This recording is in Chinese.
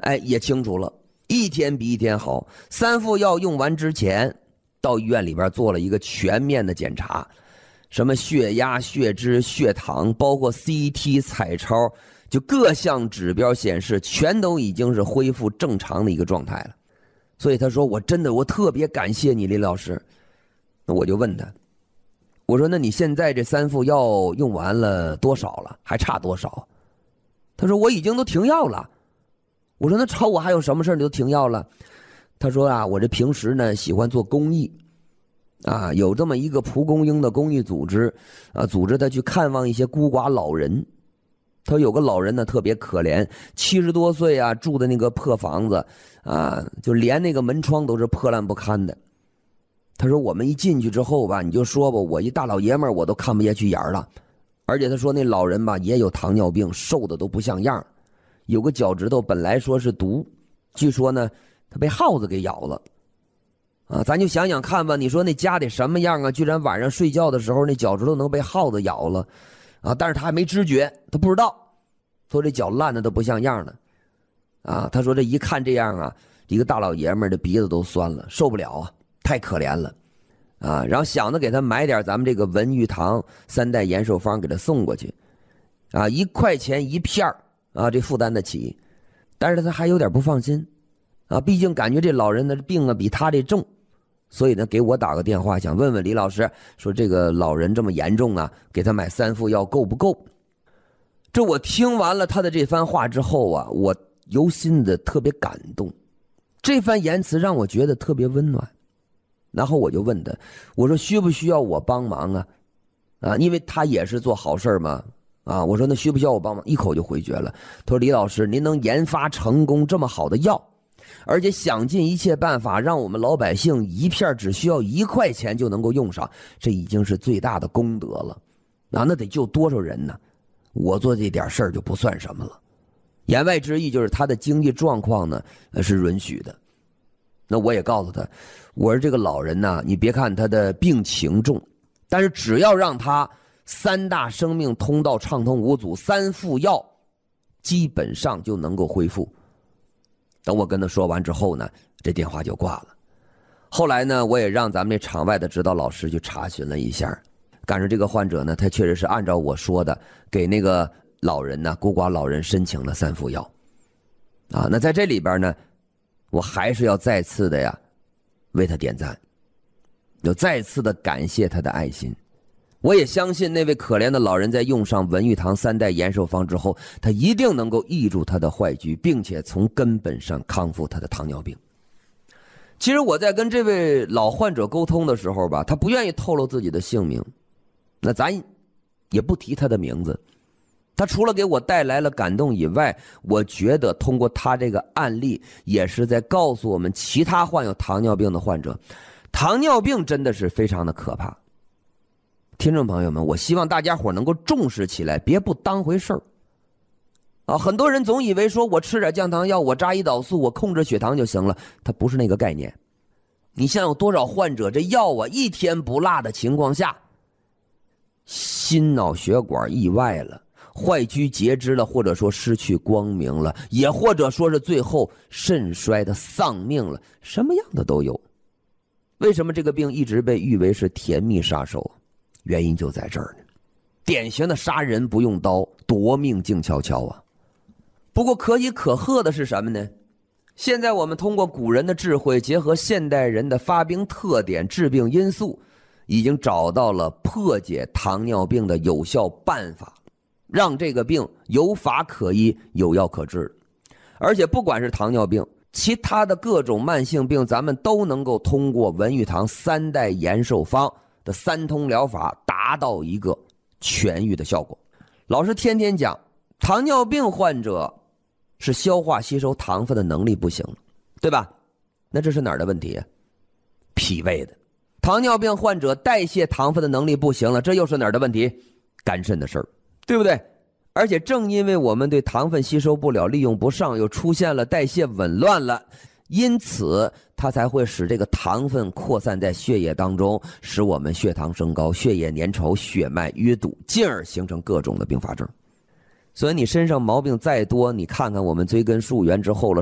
也清楚了，一天比一天好。3副药用完之前，到医院里边做了一个全面的检查，什么血压、血脂、血糖，包括 CT 彩超，就各项指标显示全都已经是恢复正常的一个状态了。所以他说我特别感谢你李老师。那我就问他，我说那你现在这3副药用完了多少了？还差多少？他说我已经都停药了。我说那超我还有什么事你都停药了？他说啊，我这平时呢喜欢做公益啊，有这么一个蒲公英的公益组织啊，组织他去看望一些孤寡老人。他说有个老人呢特别可怜，70多岁啊，住的那个破房子啊，就连那个门窗都是破烂不堪的。他说我们一进去之后吧，你就说吧，我一大老爷们儿我都看不下去眼了。而且他说那老人吧也有糖尿病，瘦的都不像样，有个脚趾头本来说是毒，据说呢他被耗子给咬了啊。咱就想想看吧，你说那家得什么样啊，居然晚上睡觉的时候那脚趾头能被耗子咬了啊。但是他还没知觉，他不知道，说这脚烂的都不像样了啊。他说这一看这样啊，一个大老爷们儿的鼻子都酸了，受不了啊，太可怜了啊。然后想着给他买点咱们这个文玉堂3代延寿方给他送过去啊，1块钱1片啊，这负担得起。但是他还有点不放心啊，毕竟感觉这老人的病啊比他这重，所以呢给我打个电话，想问问李老师，说这个老人这么严重啊，给他买3副药够不够？这我听完了他的这番话之后啊，我由心的特别感动，这番言辞让我觉得特别温暖。然后我就问他，我说需不需要我帮忙啊？因为他也是做好事嘛啊。我说那需不需要我帮忙？一口就回绝了。他说李老师，您能研发成功这么好的药，而且想尽一切办法让我们老百姓一片只需要1块钱就能够用上，这已经是最大的功德了啊。那得救多少人呢？我做这点事儿就不算什么了。言外之意就是他的经济状况呢是允许的。那我也告诉他，我说这个老人呢，你别看他的病情重，但是只要让他3大生命通道畅通无阻，3副药基本上就能够恢复。等我跟他说完之后呢，这电话就挂了。后来呢，我也让咱们这场外的指导老师去查询了一下，赶上这个患者呢，他确实是按照我说的给那个老人呢，孤寡老人申请了3副药啊。那在这里边呢，我还是要再次的呀为他点赞，要再次的感谢他的爱心。我也相信那位可怜的老人在用上文玉堂3代延寿方之后，他一定能够抑住他的坏疽，并且从根本上康复他的糖尿病。其实我在跟这位老患者沟通的时候吧，他不愿意透露自己的姓名，那咱也不提他的名字。他除了给我带来了感动以外，我觉得通过他这个案例也是在告诉我们其他患有糖尿病的患者，糖尿病真的是非常的可怕。听众朋友们，我希望大家伙能够重视起来，别不当回事儿啊。很多人总以为说我吃点降糖药，我扎胰岛素，我控制血糖就行了，它不是那个概念。你像有多少患者这药啊一天不落的情况下，心脑血管意外了，坏疽截肢了，或者说失去光明了，也或者说是最后肾衰的丧命了，什么样的都有。为什么这个病一直被誉为是甜蜜杀手？原因就在这儿呢，典型的杀人不用刀，夺命静悄悄啊。不过可喜可贺的是什么呢？现在我们通过古人的智慧，结合现代人的发病特点、致病因素，已经找到了破解糖尿病的有效办法，让这个病有法可依，有药可治。而且不管是糖尿病，其他的各种慢性病，咱们都能够通过文玉堂3代延寿方的3通疗法达到一个痊愈的效果。老师天天讲，糖尿病患者是消化吸收糖分的能力不行，对吧？那这是哪儿的问题？脾胃的。糖尿病患者代谢糖分的能力不行了，这又是哪儿的问题？肝肾的事儿，对不对？而且正因为我们对糖分吸收不了，利用不上，又出现了代谢紊乱了，因此它才会使这个糖分扩散在血液当中，使我们血糖升高，血液粘稠，血脉淤堵，进而形成各种的并发症。所以你身上毛病再多，你看看我们追根溯源之后了，